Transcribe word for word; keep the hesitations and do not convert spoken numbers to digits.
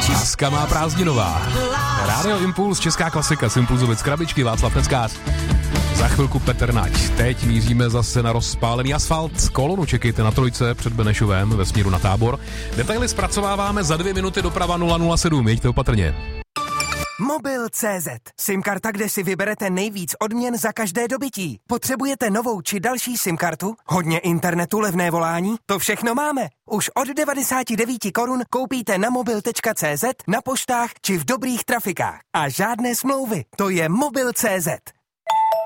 Láska má prázdninová. Rádio Impuls, česká klasika, z Impulzovic krabičky, Václav Neckář. Za chvilku Petr Nať. Teď míříme zase na rozpálený asfalt. Kolonu čekejte na trojce před Benešovem ve směru na Tábor. Detaily zpracováváme za dvě minuty, doprava nula nula sedm. Jeďte opatrně. Mobil tečka cé zet. SIM-karta, kde si vyberete nejvíc odměn za každé dobytí. Potřebujete novou či další SIM-kartu? Hodně internetu, levné volání? To všechno máme. Už od devadesát devět korun koupíte na mobil tečka cé zet, na poštách či v dobrých trafikách. A žádné smlouvy. To je mobil tečka cé zet.